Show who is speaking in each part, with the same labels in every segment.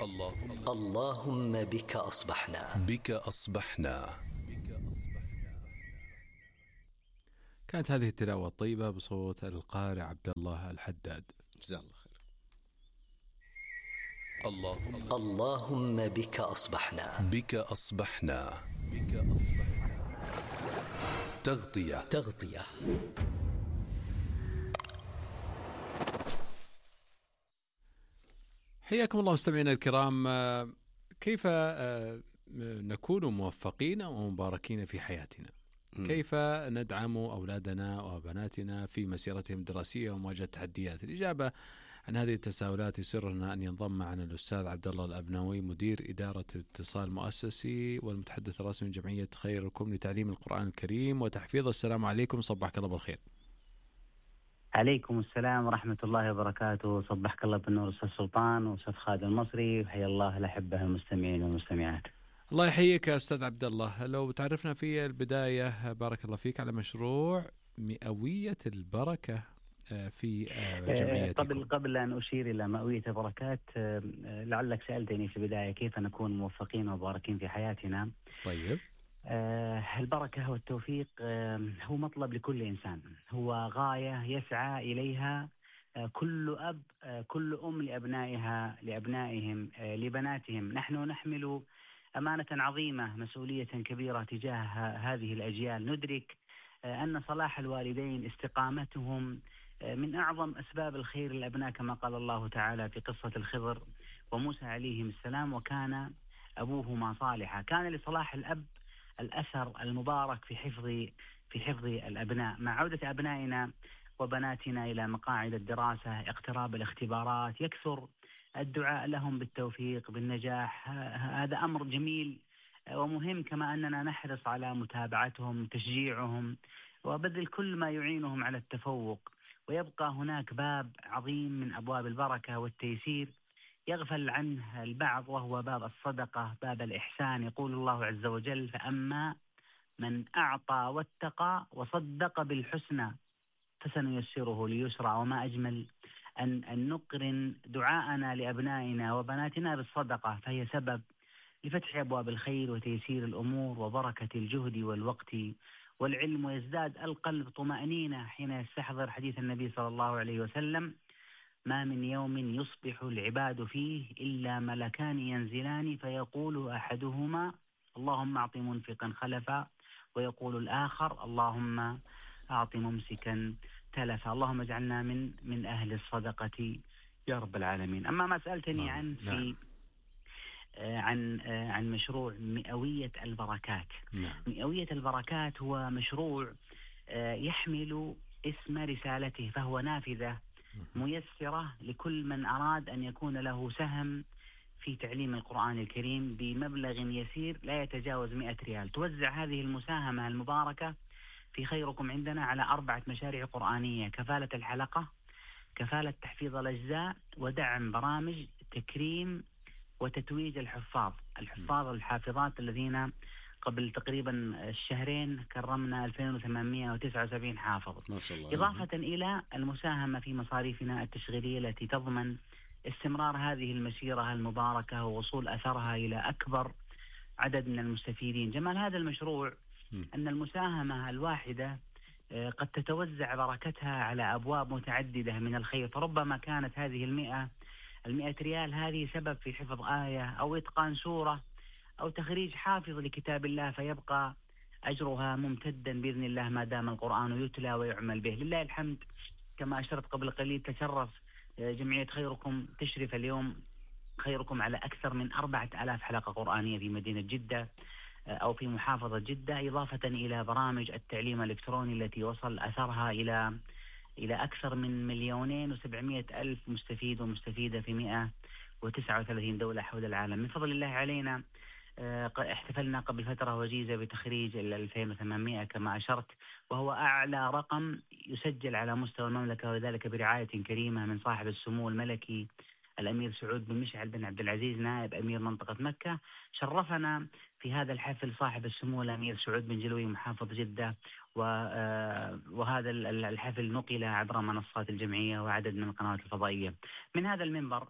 Speaker 1: اللهم بك أصبحنا.
Speaker 2: كانت هذه التلاوة الطيبة بصوت القارئ عبد الله الحداد،
Speaker 3: جزاه الله خير.
Speaker 1: اللهم بك أصبحنا. تغطية.
Speaker 2: حياكم الله مستمعينا الكرام. كيف نكون موفقين ومباركين في حياتنا؟ كيف ندعم أولادنا وبناتنا في مسيرتهم الدراسية ومواجهة التحديات؟ الإجابة عن هذه التساؤلات يسرنا أن ينضم معنا الأستاذ عبد الله الأبنوي، مدير إدارة الاتصال المؤسسي والمتحدث الرسمي لجمعية خيركم لتعليم القرآن الكريم وتحفيظه. السلام عليكم، صبحك الله بالخير.
Speaker 4: عليكم السلام ورحمة الله وبركاته. صبحك الله بالنور أستاذ سلطان وأستاذ خالد المصري، وحيا الله الأحبة المستمعين والمستمعات.
Speaker 2: الله يحييك يا أستاذ عبد الله. لو تعرفنا في البداية بارك الله فيك على مشروع مئوية البركة في جمعيتكم.
Speaker 4: قبل أن أشير إلى مئوية البركات، لعلك سألتني في البداية كيف نكون موفقين ومباركين في حياتنا.
Speaker 2: طيب.
Speaker 4: البركة والتوفيق هو مطلب لكل إنسان، هو غاية يسعى إليها كل أب، كل أم لأبنائهم لبناتهم. نحن نحمل أمانة عظيمة، مسؤولية كبيرة تجاه هذه الأجيال. ندرك أن صلاح الوالدين، استقامتهم، من أعظم أسباب الخير للأبناء، كما قال الله تعالى في قصة الخضر وموسى عليهم السلام: وكان أبوهما صالحا. كان لصلاح الأب الأثر المبارك في حفظ الأبناء. مع عودة أبنائنا وبناتنا إلى مقاعد الدراسة، اقتراب الاختبارات، يكثر الدعاء لهم بالتوفيق بالنجاح. هذا أمر جميل ومهم، كما أننا نحرص على متابعتهم، تشجيعهم، وبذل كل ما يعينهم على التفوق. ويبقى هناك باب عظيم من أبواب البركة والتيسير يغفل عنه البعض، وهو باب الصدقة، باب الإحسان. يقول الله عز وجل: فأما من أعطى واتقى وصدق بالحسنى فسنيسره ليسرى. وما أجمل أن نقرن دعاءنا لأبنائنا وبناتنا بالصدقة، فهي سبب لفتح أبواب الخير وتيسير الأمور وبركة الجهد والوقت والعلم. ويزداد القلب طمأنينة حين يستحضر حديث النبي صلى الله عليه وسلم: ما من يوم يصبح العباد فيه إلا ملكان ينزلان فيقول أحدهما اللهم أعط منفقا خلفا، ويقول الآخر اللهم أعط ممسكا تلفا. اللهم اجعلنا من أهل الصدقة يا رب العالمين. أما ما سألتني عن مشروع مئوية البركات. مئوية البركات هو مشروع يحمل اسم رسالته، فهو نافذة ميسرة لكل من أراد أن يكون له سهم في تعليم القرآن الكريم بمبلغ يسير لا يتجاوز 100 ريال. توزع هذه المساهمة المباركة في خيركم عندنا على 4 مشاريع قرآنية: كفالة الحلقة، كفالة تحفيظ الأجزاء، ودعم برامج تكريم وتتويج الحفاظ الحافظات الذين قبل تقريبا الشهرين كرمنا 2879 حافظ،
Speaker 3: ما شاء الله.
Speaker 4: إضافة إلى المساهمة في مصاريفنا التشغيلية التي تضمن استمرار هذه المسيرة المباركة ووصول أثرها إلى أكبر عدد من المستفيدين. جمال هذا المشروع أن المساهمة الواحدة قد تتوزع بركتها على أبواب متعددة من الخير، فربما كانت هذه 100 ريال هذه سبب في حفظ آية أو إتقان سورة أو تخريج حافظ لكتاب الله، فيبقى أجرها ممتدا بإذن الله ما دام القرآن يتلى ويعمل به. لله الحمد. كما أشرت قبل قليل، تشرف جمعية خيركم تشرف اليوم خيركم على أكثر من 4000 حلقة قرآنية في مدينة جدة أو في محافظة جدة، إضافة إلى برامج التعليم الإلكتروني التي وصل أثرها إلى أكثر من 2,700,000 مستفيد ومستفيدة في 139 دولة حول العالم. من فضل الله علينا احتفلنا قبل فترة وجيزة بتخريج 2800 كما أشرت، وهو أعلى رقم يسجل على مستوى المملكة، وذلك برعاية كريمة من صاحب السمو الملكي الأمير سعود بن مشعل بن عبد العزيز نائب أمير منطقة مكة. شرفنا في هذا الحفل صاحب السمو الأمير سعود بن جلوي محافظ جدة، وهذا الحفل نقل عبر منصات الجمعية وعدد من القنوات الفضائية. من هذا المنبر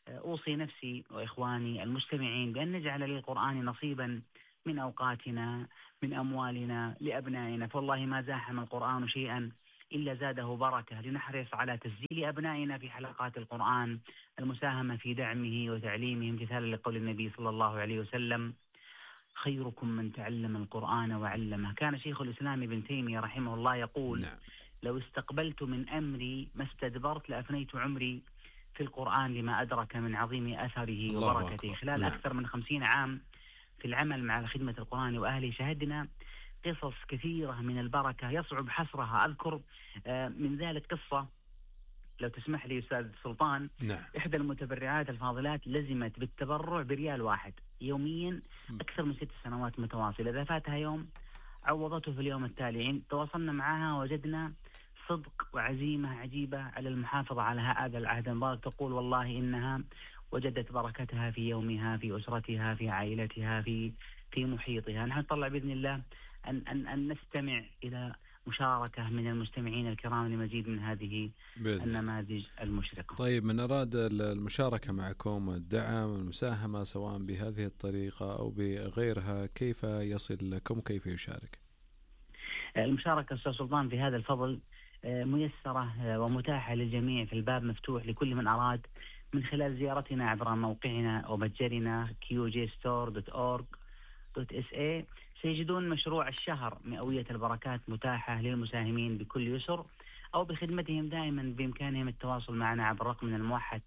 Speaker 4: أوصي نفسي وإخواني المستمعين بأن نجعل للقرآن نصيبا من أوقاتنا، من أموالنا، لأبنائنا، فوالله ما زاحم القرآن شيئا إلا زاده بركة. لنحرص على تسجيل أبنائنا في حلقات القرآن، المساهمة في دعمه وتعليمه، امتثالا لقول النبي صلى الله عليه وسلم: خيركم من تعلم القرآن وعلمه. كان شيخ الإسلام ابن تيمية رحمه الله يقول: لو استقبلت من أمري ما استدبرت لأفنيت عمري في القرآن لما أدرك من عظيم أثره وبركته. خلال أكثر من 50 عام في العمل مع خدمة القرآن وأهله شهدنا قصص كثيرة من البركة يصعب حصرها. أذكر من ذلك قصة لو تسمح لي أستاذ سلطان. إحدى المتبرعات الفاضلات لزمت بالتبرع بريال واحد يوميا أكثر من 6 سنوات متواصلة. إذا فاتها يوم عوضته في اليوم التالي. تواصلنا معها وجدنا صدق وعزيمة عجيبة على المحافظة على هذا العهد المبارك. تقول: والله إنها وجدت بركتها في يومها، في أسرتها، في عائلتها، في محيطها. نحن نطلع بإذن الله أن نستمع إلى مشاركة من المستمعين الكرام لمزيد من هذه النماذج المشرقة.
Speaker 2: طيب، من أراد المشاركة معكم، الدعم، المساهمة سواء بهذه الطريقة أو بغيرها، كيف يصل لكم؟ كيف يشارك؟
Speaker 4: المشاركة أستاذ سلطان في هذا الفضل ميسرة ومتاحة للجميع، في الباب مفتوح لكل من أراد من خلال زيارتنا عبر موقعنا أو متجرنا qjstore.org.sa. سيجدون مشروع الشهر مئوية البركات متاحة للمساهمين بكل يسر، أو بخدمتهم دائما بإمكانهم التواصل معنا عبر رقمنا الموحد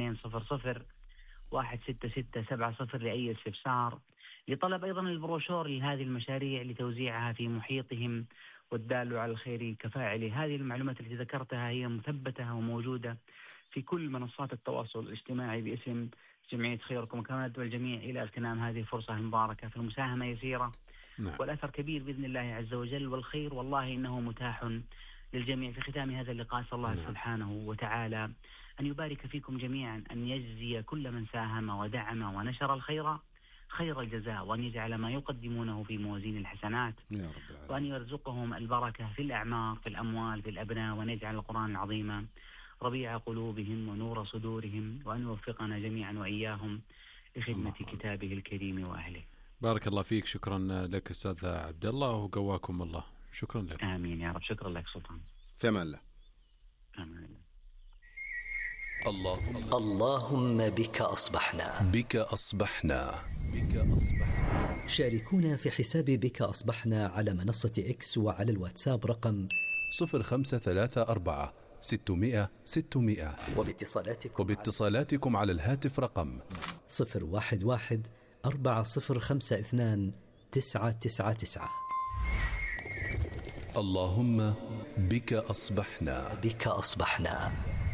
Speaker 4: 9200-16670 لأي استفسار، لطلب أيضا البروشور لهذه المشاريع لتوزيعها في محيطهم، والدال على الخير كفاعله. هذه المعلومات التي ذكرتها هي مثبتة وموجودة في كل منصات التواصل الاجتماعي باسم جمعية خيركم. وكما ندعو الجميع إلى اغتنام هذه الفرصة المباركة، فالمساهمة يسيرة والأثر كبير بإذن الله عز وجل، والخير والله إنه متاح للجميع. في ختام هذا اللقاء صلى الله سبحانه وتعالى أن يبارك فيكم جميعا، أن يجزي كل من ساهم ودعم ونشر الخير خير الجزاء، وأن يجعل ما يقدمونه في موازين الحسنات، وأن يرزقهم البركة في الأعمار، في الأموال، في الأبناء، وأن يجعل القرآن العظيم ربيع قلوبهم ونور صدورهم، وأن يوفقنا جميعا وإياهم لخدمة كتابه الكريم وأهله.
Speaker 2: بارك الله فيك. شكرا لك أستاذ عبد الله، وقواكم الله. شكرا لك.
Speaker 4: آمين يا رب. شكرا لك سلطان.
Speaker 3: في أمان الله.
Speaker 4: آمين الله.
Speaker 1: اللهم بك أصبحنا.
Speaker 3: بك أصبحنا.
Speaker 1: شاركونا في حساب بك أصبحنا على منصة إكس وعلى الواتساب رقم
Speaker 3: 0534 600 600، وباتصالاتكم على الهاتف رقم
Speaker 1: 011 4052 999.
Speaker 3: اللهم بك أصبحنا.
Speaker 1: بك أصبحنا.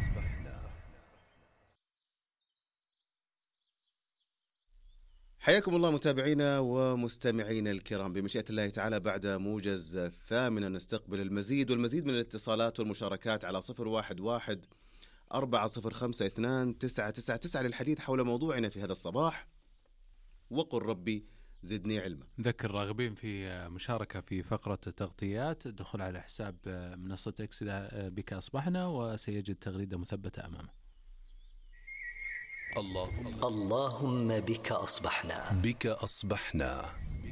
Speaker 3: حياكم الله متابعينا ومستمعينا الكرام. بمشيئة الله تعالى بعد موجز 8 نستقبل المزيد من الاتصالات والمشاركات على 011 4052 999 للحديث حول موضوعنا في هذا الصباح: وقل ربي زدني علما.
Speaker 2: نذكر الراغبين في مشاركة في فقرة التغطيات دخل على حساب منصة إكس بك أصبحنا، وسيجد تغريدة مثبتة أمامه.
Speaker 1: اللهم بك أصبحنا.
Speaker 3: بك أصبحنا.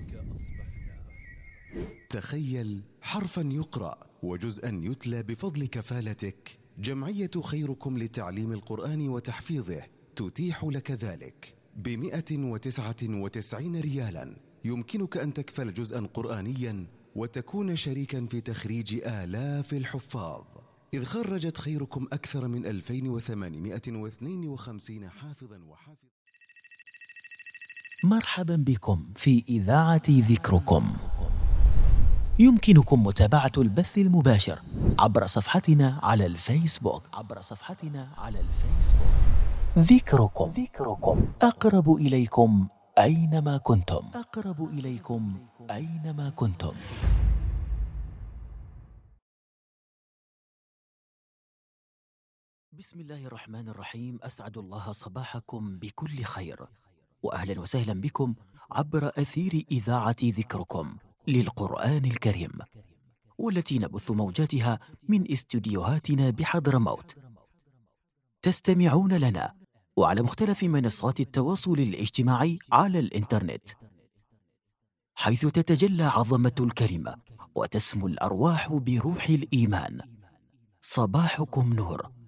Speaker 3: تخيل حرفا يقرأ وجزءا يتلى بفضل كفالتك. جمعية خيركم لتعليم القرآن وتحفيظه تتيح لك ذلك ب199 ريالا. يمكنك أن تكفل جزءا قرآنيا وتكون شريكا في تخريج آلاف الحفاظ، إذ خرجت خيركم أكثر من 2852 حافظا وحافظ.
Speaker 5: مرحبا بكم في إذاعة ذكركم. يمكنكم متابعة البث المباشر عبر صفحتنا على الفيسبوك. ذكركم أقرب إليكم أينما كنتم. بسم الله الرحمن الرحيم. أسعد الله صباحكم بكل خير، وأهلا وسهلا بكم عبر أثير إذاعة ذكركم للقرآن الكريم، والتي نبث موجاتها من استديوهاتنا بحضرموت. تستمعون لنا وعلى مختلف منصات التواصل الاجتماعي على الإنترنت، حيث تتجلى عظمة الكلمة وتسمو الأرواح بروح الإيمان. صباحكم نور.